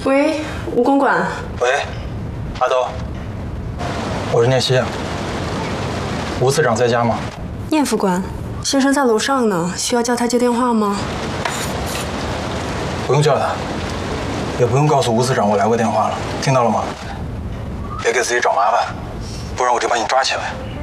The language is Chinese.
喂，吴公馆。 喂，阿斗，我是聂西。吴次长在家吗？ 聂副官，先生在楼上呢，需要叫他接电话吗？ 不用叫他，也不用告诉吴次长我来过电话了，听到了吗？别给自己找麻烦，不然我就把你抓起来。